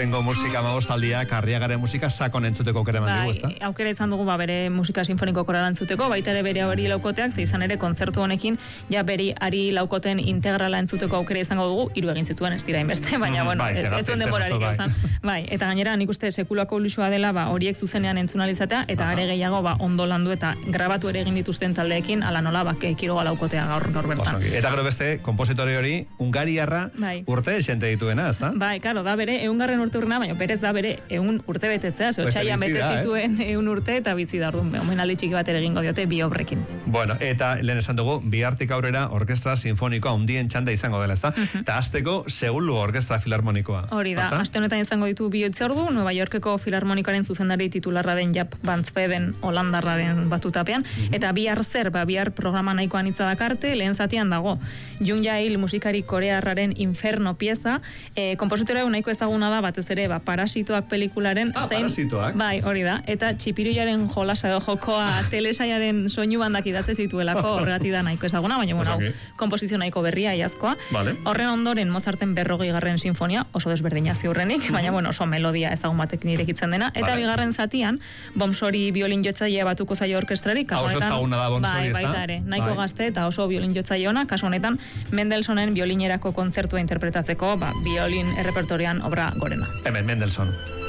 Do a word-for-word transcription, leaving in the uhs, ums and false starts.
Aurtengo musika amabostaldia, Karriagaren musika sakon entzuteko aukera eman digu, ezta? Bai, aukera izan dugu ba, bere musika sinfoniko korala entzuteko, baita ere bere hori laukoteak, ze izan ere kontzertu honekin, ja beri ari laukoten integrala entzuteko aukera izango dugu, hiru egin zituen ez dira inbeste, baina bueno, bai, ez, ez zuen denborarik izan. Bai, eta gainera nik uste sekulako ilusioa dela, ba, horiek zuzenean entzunalizatea, eta are gehiago ba, ondo landu eta grabatu ere egin dituzten taldeekin, ala nola, ba, Kiroga laukotea gaur, gaur bertan. Osoki. Eta gero beste, kompositore hori, Ungariarra bai. urte esente dituena, ezta? Bai, karo, da bere eungarren urte urrena, baina berez da bere eun urte betetzea, ze otsaian bete zituen eun urte eta bizi da orduan, omenaldi txiki bat ere egingo diote bi obrekin. Bueno, eta lehen esan dugu, bihartik aurrera orkestra sinfonikoa handien txanda izango dela, ezta? Eta hasteko Seulu orkestra filarmonikoa. Hori da, aste honetan izango ditu bi hitzordu, Nueva Yorkeko filarmonikoaren zuzendari titularra den Jaap van Zweden Holandarraren batutapean, eta bihar zer, ba, bihar programa nahiko anitza dakarte, lehen zatian dago Jung Jae-il musikari korearraren Inferno pieza, e, kompositore nahiko ezaguna da, batez ere, ba, Parasitoak pelikularen ah, zein, Parasitoak? Bai, hori da, eta Txipiroiaren jolasa edo jokoa telesaiaren soinu bandak idatze zituelako, horregatik da nahiko ezaguna, baina bueno, okay. Komposizio nahiko berria iazkoa. Vale. Horren ondoren Mozarten berrogei garren sinfonia, oso desberdina ziurrenik, baina bueno, oso melodia ezagun batekin irekitzen dena, eta vale. Bigarren zatian, Bomsori biolin jotzailea batuko zaio orkestrari, kasu honetan, oso ezaguna da Bomsori, bai, ez da? baita ere, nahiko bai. Gazte eta oso biolin jotzaile ona, kasu honetan, Mendelsonen biolinerako kontzertua interpretatzeko, ba, biolin errepertorian obra gorena. Hemen, Mendelssohn.